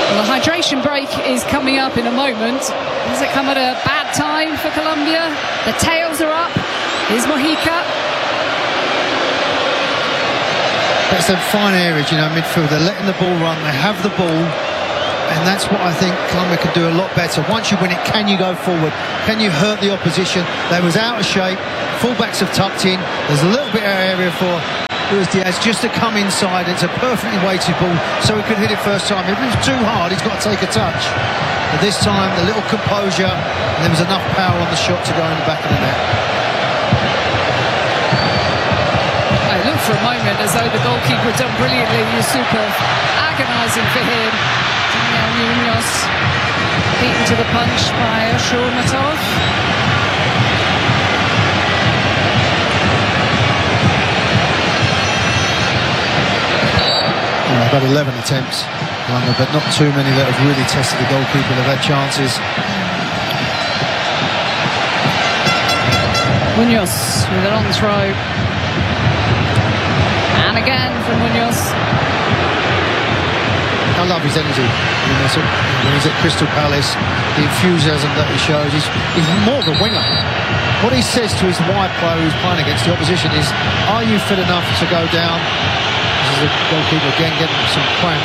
Well, the hydration break is coming up in a moment. Does it come at a bad time for Colombia? The tails are up. Here's Mojica. It's some fine areas, midfield. They're letting the ball run. They have the ball. And that's what I think Colombia can do a lot better. Once you win it, can you go forward? Can you hurt the opposition? They was out of shape. Fullbacks have tucked in. There's a little bit of area for Luis Diaz just to come inside. It's a perfectly weighted ball, so he could hit it first time. If it was too hard, he's got to take a touch. But this time, the little composure, and there was enough power on the shot to go in the back of the net. It looked for a moment as though the goalkeeper had done brilliantly. Yusupov agonising for him. Daniel Munoz beaten to the punch by Shourmatov. About 11 attempts, but not too many that have really tested the goalkeeper. They've had chances. Munoz with a long throw. And again from Munoz. I love his energy. When he's at Crystal Palace, the enthusiasm that he shows, he's more of a winger. What he says to his wide player who's playing against the opposition is, are you fit enough to go down? This is the goalkeeper again getting some cramp.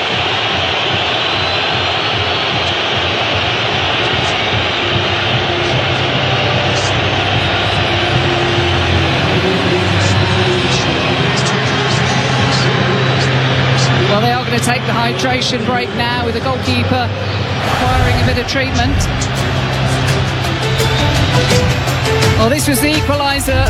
Well, they are going to take the hydration break now with the goalkeeper requiring a bit of treatment. Well, this was the equaliser